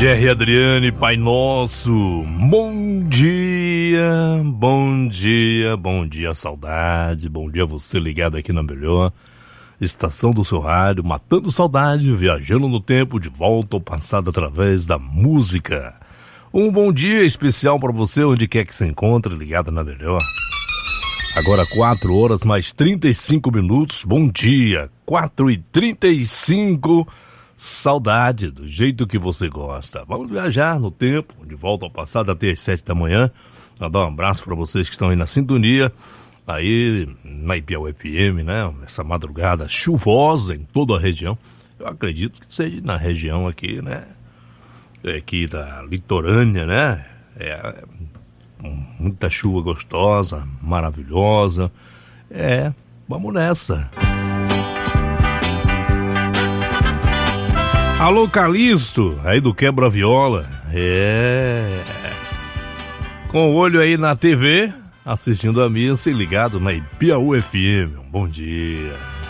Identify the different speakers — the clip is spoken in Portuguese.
Speaker 1: Jerry Adriane, Pai Nosso, bom dia, bom dia, bom dia, saudade, bom dia você ligado aqui na melhor estação do seu rádio, matando saudade, viajando no tempo, de volta ao passado através da música. Um bom dia especial para você, onde quer que se encontre, ligado na melhor. Agora 4 horas mais 35 minutos, bom dia, 4h35, saudade, do jeito que você gosta. Vamos viajar no tempo, de volta ao passado até as 7 da manhã. Vou dar um abraço para vocês que estão aí na sintonia, aí na Ipiauí FM, né? Essa madrugada chuvosa em toda a região. Eu acredito que seja na região aqui, né? Aqui da litorânea, né? Muita chuva gostosa, maravilhosa. Vamos nessa. Alô, Calixto, aí do Quebra-Viola. Com o olho aí na TV, assistindo a missa e ligado na Ipiauí FM. Bom dia.